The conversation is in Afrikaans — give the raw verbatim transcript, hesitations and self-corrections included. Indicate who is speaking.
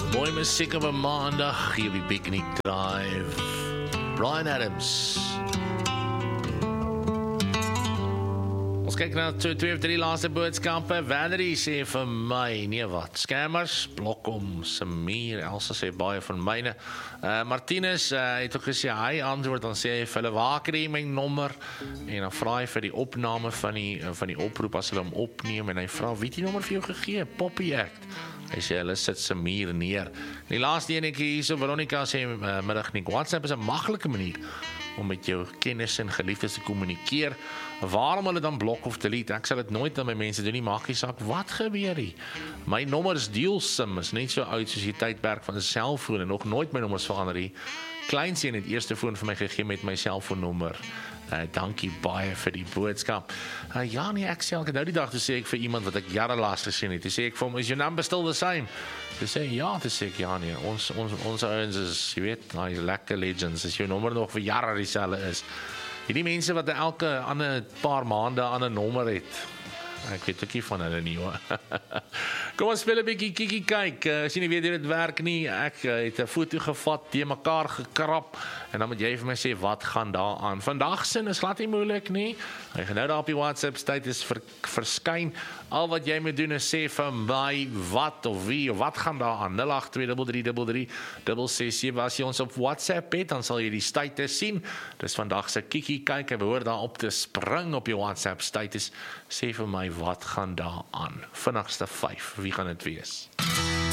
Speaker 1: Mooi musiek op 'n maandag hier op die Picnic Drive. Bryan Adams. Ons kyk na twee, twee of drie laaste boodskappe. Valerie sê vir my, nee wat, scammers, blok om, Samir, Elsa sê baie van myne. Uh, Martinez uh, het ook gesê, hy antwoord, dan sê hy vir hulle, waar kry my nommer? En dan vraag hy vir die opname van die, van die oproep, as hulle hom opneem, en hy vraag, wie het die nommer vir jou gegee? Poppy Act. Hy sê, hulle sit Samir neer. En die laaste ene hier so, Veronica sê, uh, middag nie, WhatsApp is 'n maklike manier om met jou kennis en geliefdes te kommunikeer. Waarom hulle dan blok of delete? Ek sal dit nooit aan my mense doen nie, maak nie saak, wat gebeur hier? My nommer is Deelsim, is net so oud soos die tydperk van 'n selfoon, en nog nooit my nommers verander nie. Kleinseun het eerste foon vir my gegee met my selfoonnommer. Uh, dankie baie vir die boodskap. Uh, ja nee, ek sê elke nou die dag, toe sê ek vir iemand wat ek jare laas gesien het, toe sê ek vir hom, is your number still the same? Toe sê ja, toe sê ek ja nee, ons, ons, ons ouens is, jy weet, die lekker legends, as jou nommer nog vir jare dieselfde is. Hierdie mense wat elke ander paar maande aan 'n nommer het, ek weet ook nie van hulle nie hoor. Kom ons speel 'n bietjie kiekie kyk, uh, as jy nie weet hoe dit werk nie, ek uh, het 'n foto gevat, die mekaar gekrap, en dan moet jy vir my sê, wat gaan daar aan? Vandag sin is glad nie moeilik nie, hy gaan nou daar op die WhatsApp status ver, verskyn, al wat jy moet doen is sê vir my, wat of wie, of wat gaan daar aan, nul agt twee drie drie drie drie ses sewe, as jy ons op WhatsApp het, dan sal jy die status sien, dis vandag se kiekie kyk, hy behoor daar op te spring op die WhatsApp status, sê vir my, wat gaan daar aan? Vinnigste vyf, wie gaan dit wees?